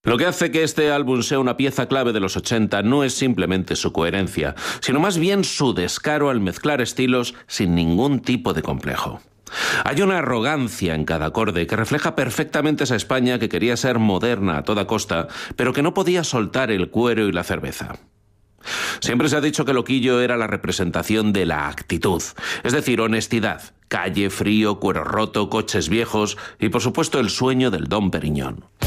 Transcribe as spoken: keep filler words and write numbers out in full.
Lo que hace que este álbum sea una pieza clave de los ochenta no es simplemente su coherencia, sino más bien su descaro al mezclar estilos sin ningún tipo de complejo. Hay una arrogancia en cada acorde que refleja perfectamente esa España que quería ser moderna a toda costa, pero que no podía soltar el cuero y la cerveza. Siempre se ha dicho que Loquillo era la representación de la actitud, es decir, honestidad, calle, frío, cuero roto, coches viejos y por supuesto el sueño del Dom Perignon.